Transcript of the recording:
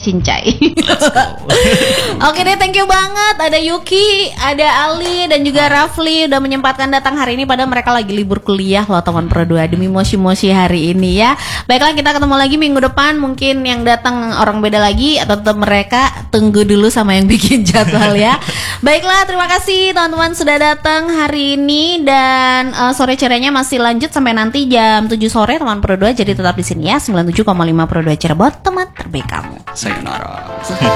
cincay. Oke deh, thank you banget. Ada Yuki, ada Ali, dan juga Rafli udah menyempatkan datang hari ini. Padahal mereka lagi libur kuliah loh teman Pro 2 demi moshi-moshi hari ini ya. Baiklah, kita ketemu lagi minggu depan. Mungkin yang datang orang beda lagi atau tetap mereka. Tunggu dulu sama yang bikin jadwal ya. Baiklah, terima kasih teman-teman sudah datang hari ini. Dan sore cerenya masih lanjut sampai nanti jam 7 sore teman Pro 2. Jadi tetap di sini ya, 97,5 Pro 2 Cirebon, teman terbaik kamu. Sayonara.